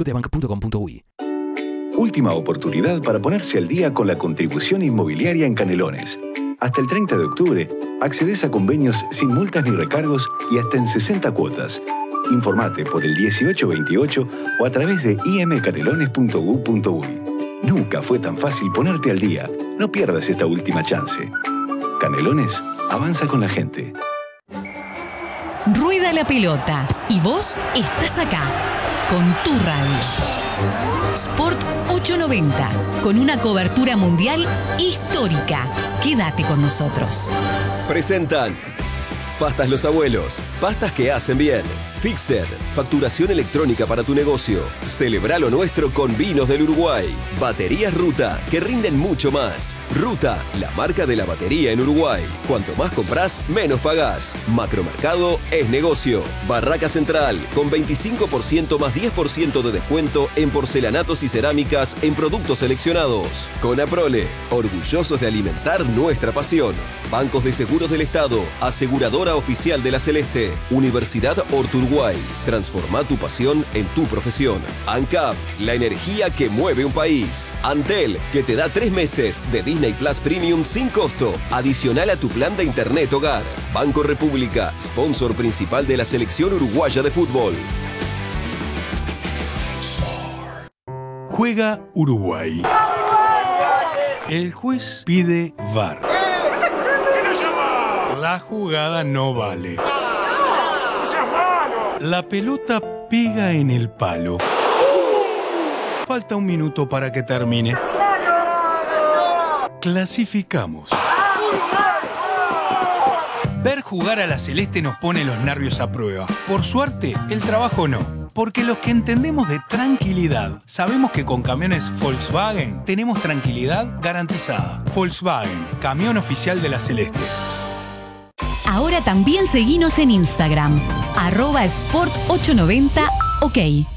scotiabank.com.uy. Última oportunidad para ponerse al día con la contribución inmobiliaria en Canelones. Hasta el 30 de octubre, accedes a convenios sin multas ni recargos y hasta en 60 cuotas. Informate por el 1828 o a través de imcanelones.gov.uy. Nunca fue tan fácil ponerte al día. No pierdas esta última chance. Canelones avanza con la gente. Rueda la pelota y vos estás acá, con tu radio. Sport 890, con una cobertura mundial histórica. Quédate con nosotros. Presentan Pastas Los Abuelos, pastas que hacen bien. Fixer, facturación electrónica para tu negocio. Celebra lo nuestro con vinos del Uruguay. Baterías Ruta, que rinden mucho más. Ruta, la marca de la batería en Uruguay. Cuanto más compras, menos pagás. Macromercado es negocio. Barraca Central, con 25% más 10% de descuento en porcelanatos y cerámicas en productos seleccionados. Conaprole, orgullosos de alimentar nuestra pasión. Bancos de Seguros del Estado, aseguradora oficial de la Celeste. Universidad Uruguay. Transforma tu pasión en tu profesión. ANCAP, la energía que mueve un país. Antel, que te da 3 meses de Disney Plus Premium sin costo, adicional a tu plan de internet hogar. Banco República, sponsor principal de la selección uruguaya de fútbol. Juega Uruguay. El juez pide VAR. La jugada no vale. La pelota pega en el palo. Falta un minuto para que termine. Clasificamos. Ver jugar a la Celeste nos pone los nervios a prueba. Por suerte, el trabajo no. Porque los que entendemos de tranquilidad, sabemos que con camiones Volkswagen tenemos tranquilidad garantizada. Volkswagen, camión oficial de la Celeste. Ahora también seguinos en Instagram, @sport890ok.